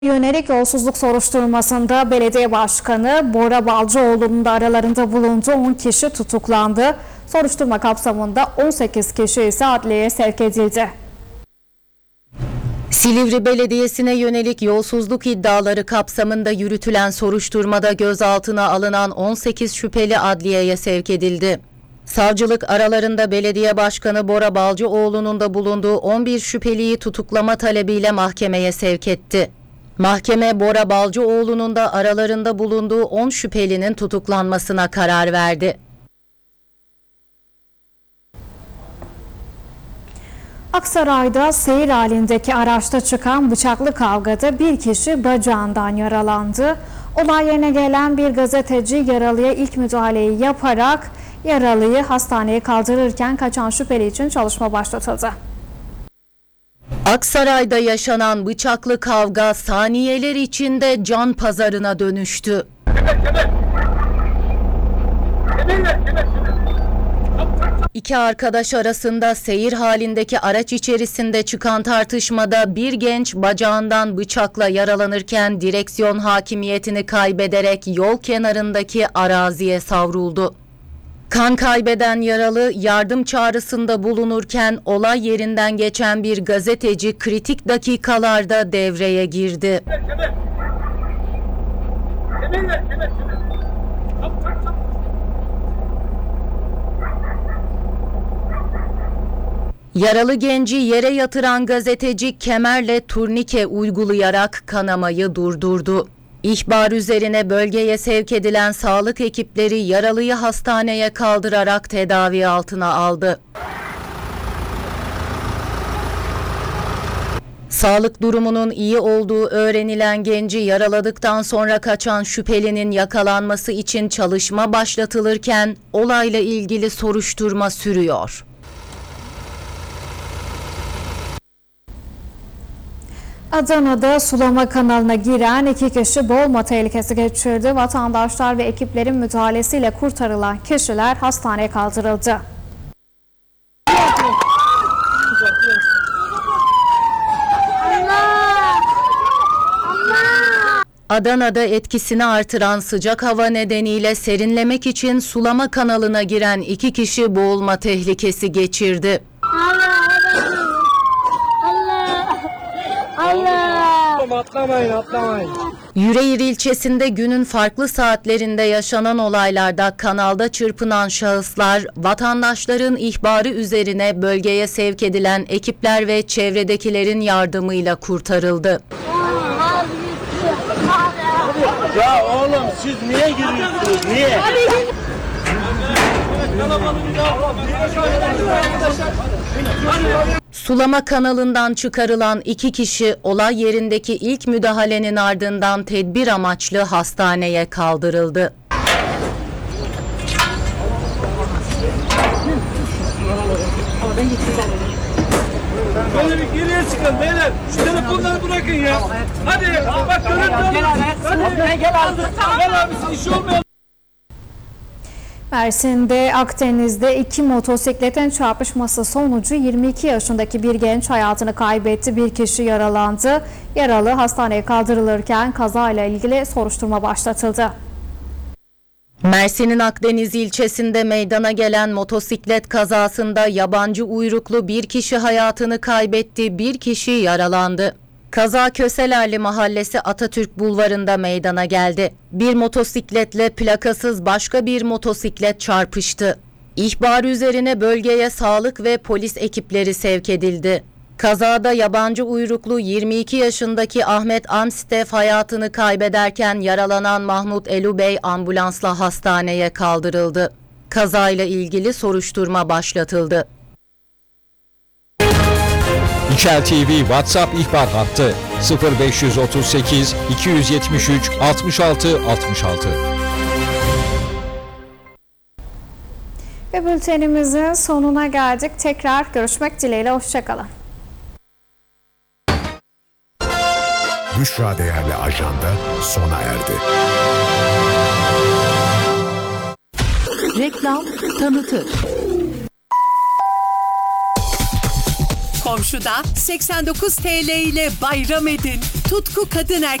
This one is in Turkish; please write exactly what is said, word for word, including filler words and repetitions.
Yönelik yolsuzluk soruşturmasında belediye başkanı Bora Balcıoğlu'nun da aralarında bulunduğu on kişi tutuklandı. Soruşturma kapsamında on sekiz kişi ise adliyeye sevk edildi. Silivri Belediyesi'ne yönelik yolsuzluk iddiaları kapsamında yürütülen soruşturmada gözaltına alınan on sekiz şüpheli adliyeye sevk edildi. Savcılık aralarında belediye başkanı Bora Balcıoğlu'nun da bulunduğu on bir şüpheliyi tutuklama talebiyle mahkemeye sevk etti. Mahkeme Bora Balcıoğlu'nun da aralarında bulunduğu on şüphelinin tutuklanmasına karar verdi. Aksaray'da seyir halindeki araçta çıkan bıçaklı kavgada bir kişi bacağından yaralandı. Olay yerine gelen bir gazeteci yaralıya ilk müdahaleyi yaparak yaralıyı hastaneye kaldırırken kaçan şüpheli için çalışma başlatıldı. Aksaray'da yaşanan bıçaklı kavga saniyeler içinde can pazarına dönüştü. İki arkadaş arasında seyir halindeki araç içerisinde çıkan tartışmada bir genç bacağından bıçakla yaralanırken direksiyon hakimiyetini kaybederek yol kenarındaki araziye savruldu. Kan kaybeden yaralı yardım çağrısında bulunurken olay yerinden geçen bir gazeteci kritik dakikalarda devreye girdi. Yaralı genci yere yatıran gazeteci kemerle turnike uygulayarak kanamayı durdurdu. İhbar üzerine bölgeye sevk edilen sağlık ekipleri yaralıyı hastaneye kaldırarak tedavi altına aldı. Sağlık durumunun iyi olduğu öğrenilen genci yaraladıktan sonra kaçan şüphelinin yakalanması için çalışma başlatılırken olayla ilgili soruşturma sürüyor. Adana'da sulama kanalına giren iki kişi boğulma tehlikesi geçirdi. Vatandaşlar ve ekiplerin müdahalesiyle kurtarılan kişiler hastaneye kaldırıldı. Adana'da etkisini artıran sıcak hava nedeniyle serinlemek için sulama kanalına giren iki kişi boğulma tehlikesi geçirdi. Atlamayın, atlamayın. Yüreğir ilçesinde günün farklı saatlerinde yaşanan olaylarda kanalda çırpınan şahıslar vatandaşların ihbarı üzerine bölgeye sevk edilen ekipler ve çevredekilerin yardımıyla kurtarıldı. Ya oğlum siz niye giriyorsunuz? Niye? Sulama kanalından çıkarılan iki kişi olay yerindeki ilk müdahalenin ardından tedbir amaçlı hastaneye kaldırıldı. Böyle bir geriye çıkın beyler. Şu telefonları bırakın ya. Hadi bak görüntü alın. Hadi gel abi. Gel abi işi olmuyor. Mersin'de Akdeniz'de iki motosikletin çarpışması sonucu yirmi iki yaşındaki bir genç hayatını kaybetti. Bir kişi yaralandı. Yaralı hastaneye kaldırılırken kazayla ilgili soruşturma başlatıldı. Mersin'in Akdeniz ilçesinde meydana gelen motosiklet kazasında yabancı uyruklu bir kişi hayatını kaybetti, bir kişi yaralandı. Kaza Köselerli Mahallesi Atatürk Bulvarı'nda meydana geldi. Bir motosikletle plakasız başka bir motosiklet çarpıştı. İhbar üzerine bölgeye sağlık ve polis ekipleri sevk edildi. Kazada yabancı uyruklu yirmi iki yaşındaki Ahmet Amstef hayatını kaybederken yaralanan Mahmut Elubey ambulansla hastaneye kaldırıldı. Kazayla ilgili soruşturma başlatıldı. İçel T V WhatsApp ihbar hattı sıfır beş otuz sekiz iki yüz yetmiş üç altmış altı altmış altı. Ve bültenimizin sonuna geldik. Tekrar görüşmek dileğiyle. Hoşçakalın. Büşra Değerli Ajanda sona erdi. Reklam tanıtır. komşuda seksen dokuz TL ile bayram edin. Tutku Kadın Erkek